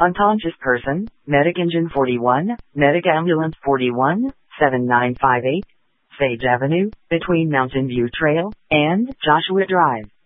Unconscious person, Medic Engine 41, Medic Ambulance 41, 7958, Sage Avenue, between Mountain View Trail and Joshua Drive.